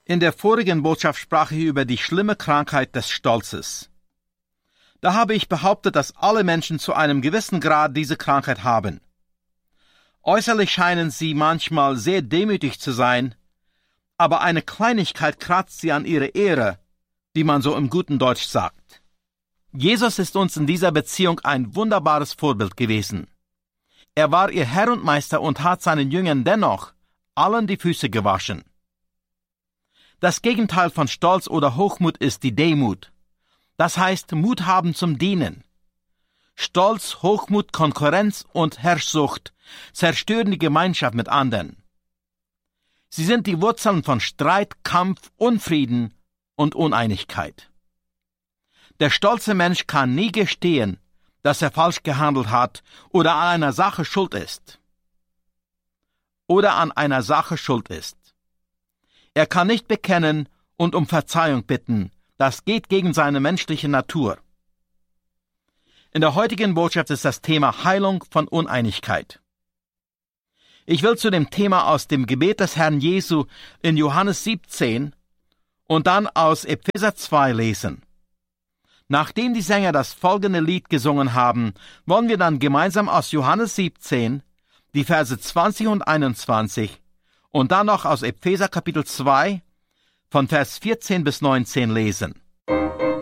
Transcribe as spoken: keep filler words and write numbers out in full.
In der vorigen Botschaft sprach ich über die schlimme Krankheit des Stolzes. Da habe ich behauptet, dass alle Menschen zu einem gewissen Grad diese Krankheit haben. Äußerlich scheinen sie manchmal sehr demütig zu sein, aber eine Kleinigkeit kratzt sie an ihre Ehre, wie man so im guten Deutsch sagt. Jesus ist uns in dieser Beziehung ein wunderbares Vorbild gewesen. Er war ihr Herr und Meister und hat seinen Jüngern dennoch allen die Füße gewaschen. Das Gegenteil von Stolz oder Hochmut ist die Demut. Das heißt, Mut haben zum Dienen. Stolz, Hochmut, Konkurrenz und Herrschsucht zerstören die Gemeinschaft mit anderen. Sie sind die Wurzeln von Streit, Kampf, Unfrieden und Uneinigkeit. Der stolze Mensch kann nie gestehen, dass er falsch gehandelt hat oder an einer Sache schuld ist. Oder an einer Sache schuld ist. Er kann nicht bekennen und um Verzeihung bitten. Das geht gegen seine menschliche Natur. In der heutigen Botschaft ist das Thema Heilung von Uneinigkeit. Ich will zu dem Thema aus dem Gebet des Herrn Jesu in Johannes siebzehn und dann aus Epheser zwei lesen. Nachdem die Sänger das folgende Lied gesungen haben, wollen wir dann gemeinsam aus Johannes siebzehn die Verse zwanzig und einundzwanzig und dann noch aus Epheser Kapitel zwei von Vers vierzehn bis neunzehn lesen.